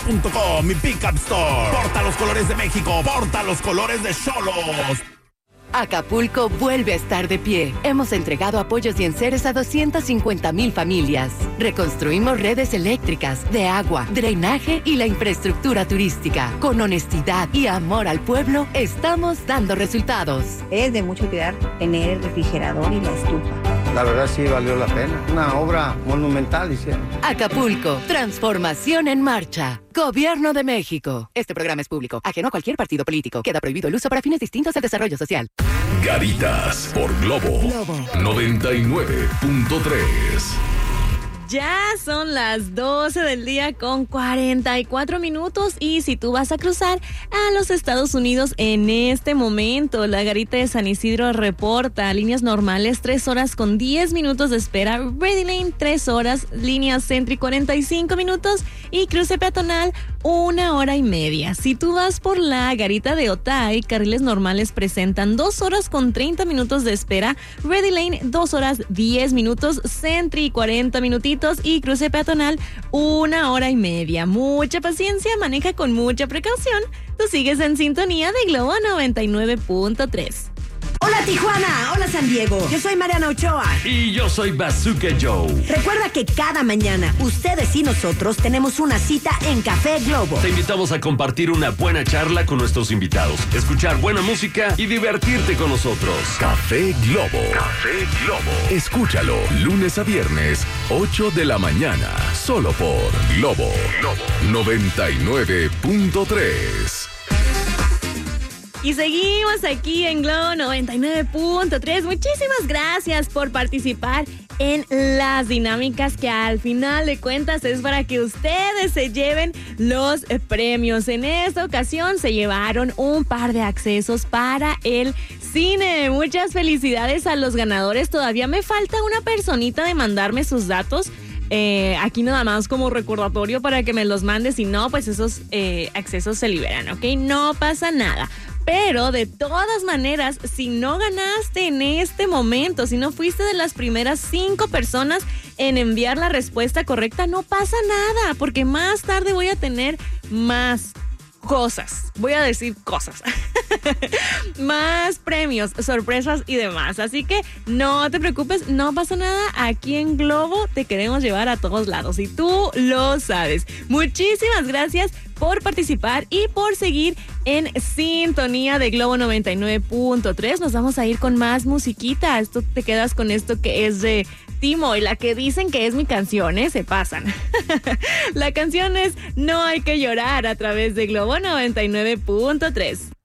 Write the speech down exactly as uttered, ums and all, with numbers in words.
punto com, mi Pickup Store. Porta los colores de México, porta los colores de Xolos. Acapulco vuelve a estar de pie. Hemos entregado apoyos y enseres a doscientas cincuenta mil familias. Reconstruimos redes eléctricas, de agua, drenaje y la infraestructura turística. Con honestidad y amor al pueblo, estamos dando resultados. Es de mucha utilidad tener el refrigerador y la estufa. La verdad sí valió la pena. Una obra monumental hicieron. Acapulco, transformación en marcha. Gobierno de México. Este programa es público, ajeno a cualquier partido político. Queda prohibido el uso para fines distintos al desarrollo social. Garitas por Globo, Globo. noventa y nueve punto tres. Ya son las doce del día con cuarenta y cuatro minutos y si tú vas a cruzar a los Estados Unidos en este momento, la Garita de San Isidro reporta líneas normales tres horas con diez minutos de espera, Ready Lane tres horas, línea Sentry cuarenta y cinco minutos y cruce peatonal una hora y media. Si tú vas por la Garita de Otay, carriles normales presentan dos horas con treinta minutos de espera, Ready Lane dos horas diez minutos, Sentry cuarenta minutitos y cruce peatonal una hora y media. Mucha paciencia, maneja con mucha precaución. Tú sigues en sintonía de Globo noventa y nueve punto tres. Hola Tijuana, hola San Diego, yo soy Mariana Ochoa. Y yo soy Bazooka Joe. Recuerda que cada mañana ustedes y nosotros tenemos una cita en Café Globo. Te invitamos a compartir una buena charla con nuestros invitados, escuchar buena música y divertirte con nosotros. Café Globo. Café Globo. Escúchalo lunes a viernes, ocho de la mañana, solo por Globo, Globo noventa y nueve punto tres. Y seguimos aquí en Globo noventa y nueve punto tres. Muchísimas gracias por participar en las dinámicas que al final de cuentas es para que ustedes se lleven los premios. En esta ocasión se llevaron un par de accesos para el cine. Muchas felicidades a los ganadores. Todavía me falta una personita de mandarme sus datos. Eh, aquí nada más como recordatorio para que me los mandes. Si no, pues esos eh, accesos se liberan, ¿ok? No pasa nada. Pero de todas maneras, si no ganaste en este momento, si no fuiste de las primeras cinco personas en enviar la respuesta correcta, no pasa nada, porque más tarde voy a tener más cosas. Voy a decir cosas. Más premios, sorpresas y demás. Así que no te preocupes, no pasa nada. Aquí en Globo te queremos llevar a todos lados y tú lo sabes. Muchísimas gracias por participar y por seguir en sintonía de Globo noventa y nueve punto tres. Nos vamos a ir con más musiquita. Esto te quedas con esto que es de Timo y la que dicen que es mi canción, ¿eh? Se pasan. La canción es No hay que llorar a través de Globo noventa y nueve punto tres.